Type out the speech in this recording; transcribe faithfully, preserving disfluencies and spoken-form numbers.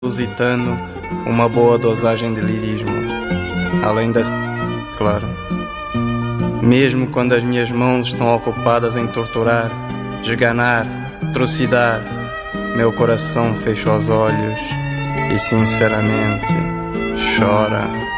lusitano, uma boa dosagem de lirismo, além da claro. Mesmo quando as minhas mãos estão ocupadas em torturar, esganar, trucidar, meu coração fecha os olhos e sinceramente chora.